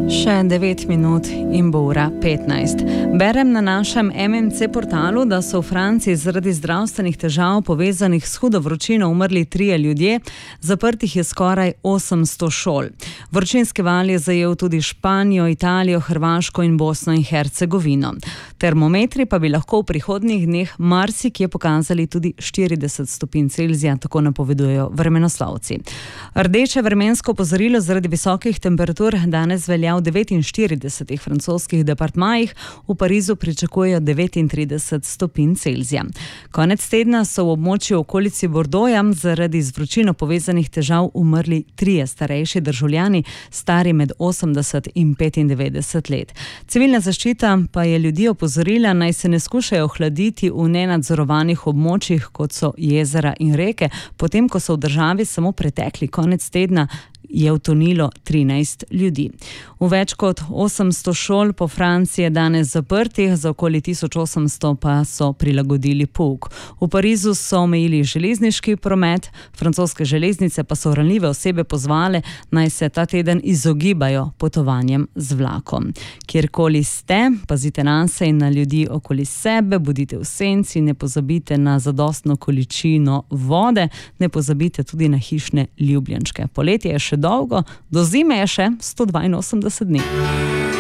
Še 9 minut in bo ura 15. Berem na našem MMC portalu, da so v Franciji zaradi zdravstvenih težav povezanih s hudo vročino umrli 3 ljudje, zaprtih je skoraj 800 šol. Vročinski val je zajel tudi Španijo, Italijo, Hrvaško in Bosno in Hercegovino. Termometri pa bi lahko v prihodnjih dneh marsikje pokazali tudi 40 stopinj Celzija, tako napovedujejo vremenoslovci. Rdeče vremensko opozorilo zaradi visokih temperatur danes velja v 49 francoskih departmajih, v Parizu pričakujejo 39 stopinj Celzija. Konec tedna so v območju okolici Bordoja zaradi z vročino povezanih težav umrli 3 starejši državljani, stari med 80 in 95 let. Civilna zaščita pa je ljudi opozorila, naj se ne skušajo hladiti v nenadzorovanih območjih, kot so jezera in reke, potem ko so v državi samo pretekli konec tedna je utonilo 13 ljudi. V več kot 800 šol po Franciji je danes zaprtih, za okoli 1800 pa so prilagodili pouk. V Parizu so omejili železniški promet, francoske železnice pa so ranljive osebe pozvale, naj se ta teden izogibajo potovanjem z vlakom. Kjerkoli ste, pazite nase in na ljudi okoli sebe, bodite v senci, ne pozabite na zadostno količino vode, ne pozabite tudi na hišne ljubljenčke. Poletje je še dolgo, do zime je še 182 dni.